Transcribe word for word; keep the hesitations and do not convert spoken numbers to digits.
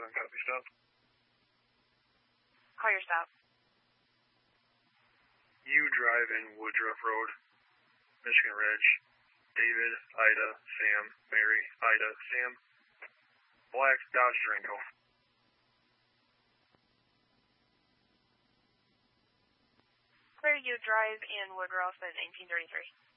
seven, copy stop. Call your stop. You drive in Woodruff Road, Michigan Ridge. David, Ida, Sam, Mary, Ida, Sam. Black Dodge Durango. Where you drive in Woodruff at nineteen thirty-three.